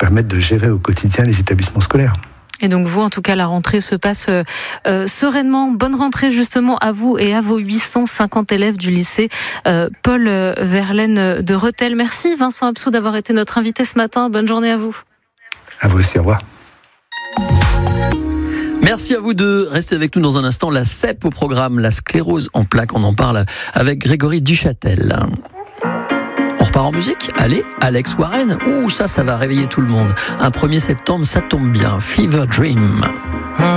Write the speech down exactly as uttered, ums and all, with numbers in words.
permettre de gérer au quotidien les établissements scolaires. Et donc vous, en tout cas, la rentrée se passe euh, sereinement. Bonne rentrée justement à vous et à vos huit cent cinquante élèves du lycée euh, Paul Verlaine de Rethel. Merci Vincent Absou d'avoir été notre invité ce matin. Bonne journée à vous. À vous aussi, au revoir. Merci à vous deux. Restez avec nous dans un instant. La C E P au programme, la sclérose en plaques. On en parle avec Grégory Duchâtel. On repart en musique. Allez, Alex Warren. Ouh, ça, ça va réveiller tout le monde. Un premier septembre, ça tombe bien. Fever Dream.